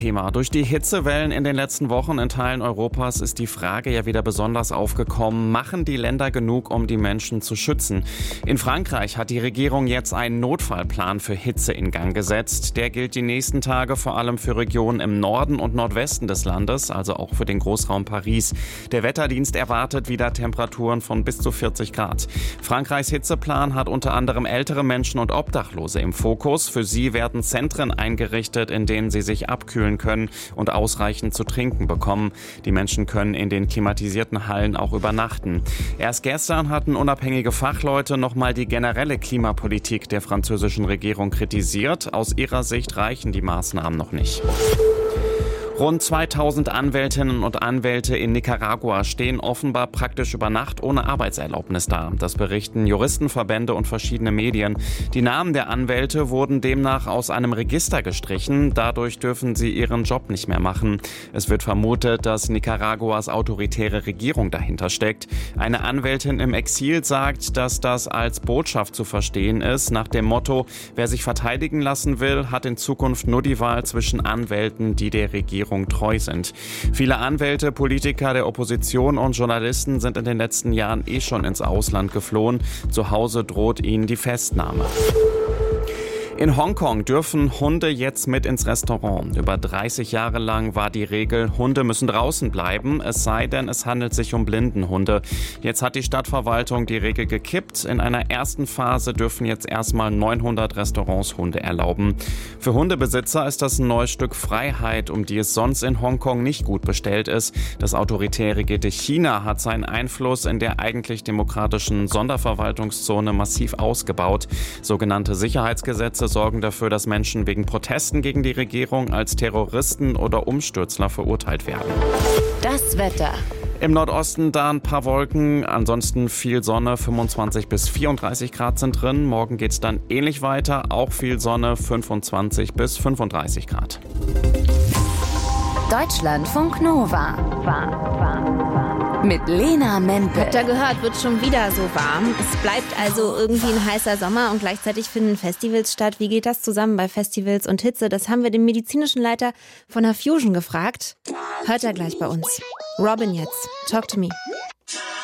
Thema. Durch die Hitzewellen in den letzten Wochen in Teilen Europas ist die Frage ja wieder besonders aufgekommen, machen die Länder genug, um die Menschen zu schützen? In Frankreich hat die Regierung jetzt einen Notfallplan für Hitze in Gang gesetzt. Der gilt die nächsten Tage vor allem für Regionen im Norden und Nordwesten des Landes, also auch für den Großraum Paris. Der Wetterdienst erwartet wieder Temperaturen von bis zu 40 Grad. Frankreichs Hitzeplan hat unter anderem ältere Menschen und Obdachlose im Fokus. Für sie werden Zentren eingerichtet, in denen sie sich abkühlen können und ausreichend zu trinken bekommen. Die Menschen können in den klimatisierten Hallen auch übernachten. Erst gestern hatten unabhängige Fachleute nochmal die generelle Klimapolitik der französischen Regierung kritisiert. Aus ihrer Sicht reichen die Maßnahmen noch nicht. Rund 2000 Anwältinnen und Anwälte in Nicaragua stehen offenbar praktisch über Nacht ohne Arbeitserlaubnis da. Das berichten Juristenverbände und verschiedene Medien. Die Namen der Anwälte wurden demnach aus einem Register gestrichen. Dadurch dürfen sie ihren Job nicht mehr machen. Es wird vermutet, dass Nicaraguas autoritäre Regierung dahinter steckt. Eine Anwältin im Exil sagt, dass das als Botschaft zu verstehen ist, nach dem Motto: Wer sich verteidigen lassen will, hat in Zukunft nur die Wahl zwischen Anwälten, die der Regierung treu sind. Viele Anwälte, Politiker der Opposition und Journalisten sind in den letzten Jahren schon ins Ausland geflohen. Zu Hause droht ihnen die Festnahme. In Hongkong dürfen Hunde jetzt mit ins Restaurant. Über 30 Jahre lang war die Regel, Hunde müssen draußen bleiben, es sei denn, es handelt sich um Blindenhunde. Jetzt hat die Stadtverwaltung die Regel gekippt. In einer ersten Phase dürfen jetzt erstmal 900 Restaurants Hunde erlauben. Für Hundebesitzer ist das ein neues Stück Freiheit, um die es sonst in Hongkong nicht gut bestellt ist. Das autoritär regierte China hat seinen Einfluss in der eigentlich demokratischen Sonderverwaltungszone massiv ausgebaut. Sogenannte Sicherheitsgesetze sorgen dafür, dass Menschen wegen Protesten gegen die Regierung als Terroristen oder Umstürzler verurteilt werden. Das Wetter. Im Nordosten da ein paar Wolken, ansonsten viel Sonne, 25 bis 34 Grad sind drin. Morgen geht's dann ähnlich weiter, auch viel Sonne, 25 bis 35 Grad. Deutschlandfunk Nova. Mit Lena Mempel. Habt ihr gehört, wird schon wieder so warm. Es bleibt also irgendwie ein heißer Sommer und gleichzeitig finden Festivals statt. Wie geht das zusammen bei Festivals und Hitze? Das haben wir den medizinischen Leiter von der Fusion gefragt. Hört er gleich bei uns. Robin jetzt. Talk to me.